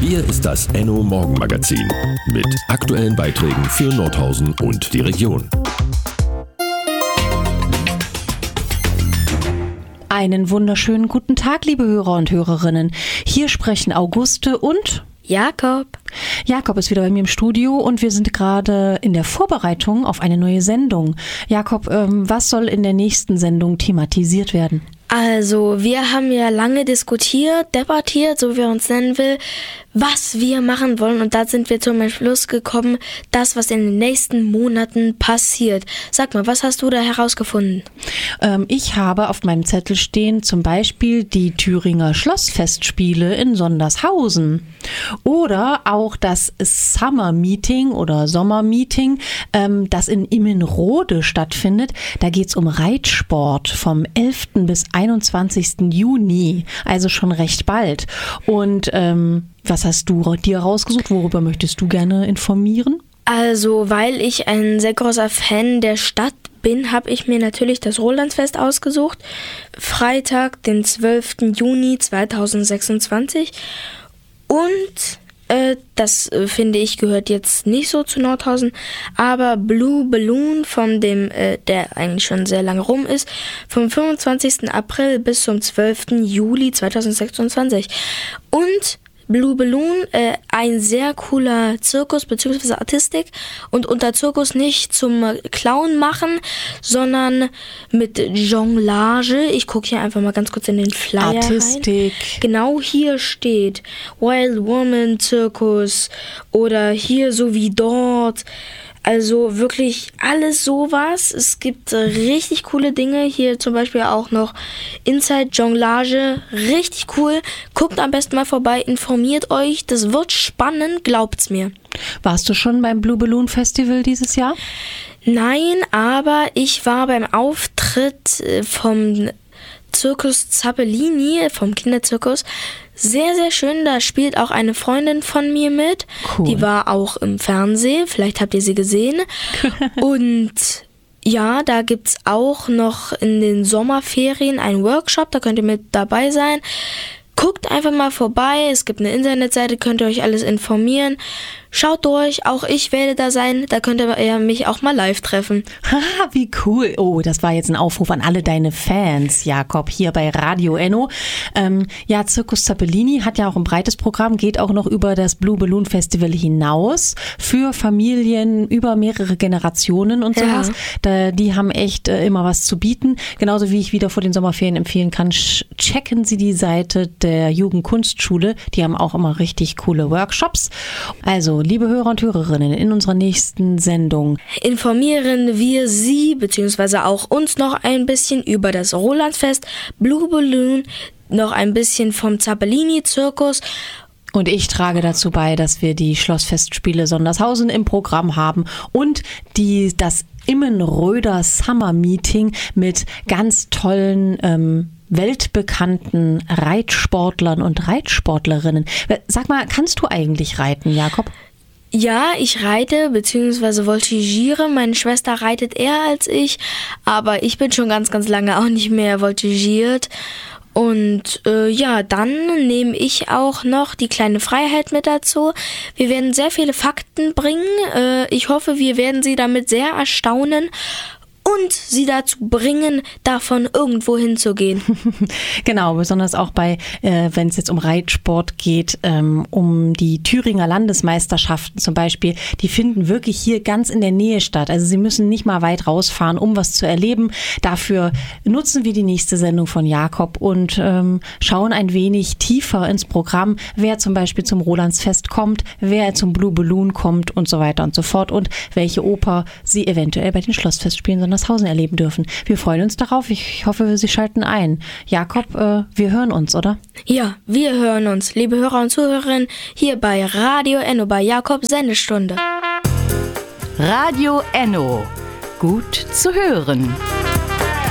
Hier ist das Enno Morgenmagazin mit aktuellen Beiträgen für Nordhausen und die Region. Einen wunderschönen guten Tag, liebe Hörer und Hörerinnen. Hier sprechen Auguste und Jakob. Jakob ist wieder bei mir im Studio und wir sind gerade in der Vorbereitung auf eine neue Sendung. Jakob, was soll in der nächsten Sendung thematisiert werden? Also, wir haben ja lange debattiert, so wie wir uns nennen will, was wir machen wollen. Und da sind wir zum Entschluss gekommen, das, was in den nächsten Monaten passiert. Sag mal, was hast du da herausgefunden? Ich habe auf meinem Zettel stehen zum Beispiel die Thüringer Schlossfestspiele in Sondershausen. Oder auch das Summer Meeting oder Sommermeeting, das in Immenrode stattfindet. Da geht es um Reitsport vom 11. bis 21. Juni, also schon recht bald. Und was hast du dir rausgesucht? Worüber möchtest du gerne informieren? Also, weil ich ein sehr großer Fan der Stadt bin, habe ich mir natürlich das Rolandsfest ausgesucht. Freitag, den 12. Juni 2026. Und das finde ich gehört jetzt nicht so zu Nordhausen, aber Blue Balloon von dem, der eigentlich schon sehr lange rum ist, vom 25. April bis zum 12. Juli 2026. Und Blue Balloon, ein sehr cooler Zirkus bzw. Artistik und unter Zirkus nicht zum Clown machen, sondern mit Jonglage. Ich gucke hier einfach mal ganz kurz in den Flyer Artistik. rein. Genau hier steht Wild Woman Zirkus oder hier so wie dort. Also wirklich alles sowas. Es gibt richtig coole Dinge. Hier zum Beispiel auch noch Inside Jonglage. Richtig cool. Guckt am besten mal vorbei. Informiert euch. Das wird spannend. Glaubt's mir. Warst du schon beim Blue Balloon Festival dieses Jahr? Nein, aber ich war beim Auftritt vom Circus Zappellini, vom Kinderzirkus. Sehr, sehr schön. Da spielt auch eine Freundin von mir mit. Cool. Die war auch im Fernsehen. Vielleicht habt ihr sie gesehen. Und ja, da gibt's auch noch in den Sommerferien einen Workshop. Da könnt ihr mit dabei sein. Guckt einfach mal vorbei. Es gibt eine Internetseite, könnt ihr euch alles informieren. Schaut durch, auch ich werde da sein. Da könnt ihr mich auch mal live treffen. Haha, wie cool. Oh, das war jetzt ein Aufruf an alle deine Fans, Jakob, hier bei Radio Enno. Ja, Circus Zappellini hat ja auch ein breites Programm, geht auch noch über das Blue Balloon Festival hinaus für Familien über mehrere Generationen und sowas. Ja. Die haben echt immer was zu bieten. Genauso wie ich wieder vor den Sommerferien empfehlen kann, checken Sie die Seite der Jugendkunstschule. Die haben auch immer richtig coole Workshops. Also, liebe Hörer und Hörerinnen, in unserer nächsten Sendung informieren wir Sie bzw. auch uns noch ein bisschen über das Rolandsfest, Blue Balloon, noch ein bisschen vom Zappellini-Zirkus. Und ich trage dazu bei, dass wir die Schlossfestspiele Sondershausen im Programm haben und das Immenröder Summer Meeting mit ganz tollen weltbekannten Reitsportlern und Reitsportlerinnen. Sag mal, kannst du eigentlich reiten, Jakob? Ja, ich reite bzw. voltigiere. Meine Schwester reitet eher als ich, aber ich bin schon ganz, ganz lange auch nicht mehr voltigiert. Und ja, dann nehme ich auch noch die kleine Freiheit mit dazu. Wir werden sehr viele Fakten bringen. Ich hoffe, wir werden Sie damit sehr erstaunen und sie dazu bringen, davon irgendwo hinzugehen. Genau, besonders auch wenn es jetzt um Reitsport geht, um die Thüringer Landesmeisterschaften zum Beispiel, die finden wirklich hier ganz in der Nähe statt. Also Sie müssen nicht mal weit rausfahren, um was zu erleben. Dafür nutzen wir die nächste Sendung von Jakob und schauen ein wenig tiefer ins Programm, wer zum Beispiel zum Rolandsfest kommt, wer zum Blue Balloon kommt und so weiter und so fort und welche Oper Sie eventuell bei den Schlossfestspielen Sondershausen erleben dürfen. Wir freuen uns darauf. Ich hoffe, Sie schalten ein. Jakob, wir hören uns, oder? Ja, wir hören uns, liebe Hörer und Zuhörerinnen, hier bei Radio Enno, bei Jakob Sendestunde. Radio Enno. Gut zu hören.